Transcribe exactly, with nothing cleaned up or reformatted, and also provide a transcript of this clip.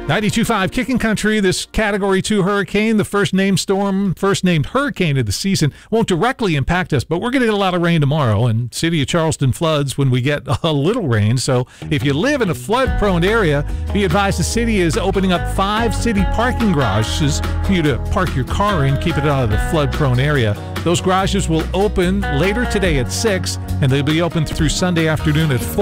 ninety-two point five Kicking Country, this Category two hurricane, the first named storm, first named hurricane of the season, won't directly impact us, but we're going to get a lot of rain tomorrow, and City of Charleston floods when we get a little rain. So if you live in a flood-prone area, be advised the city is opening up five city parking garages for you to park your car in, keep it out of the flood-prone area. Those garages will open later today at six, and they'll be open through Sunday afternoon at four.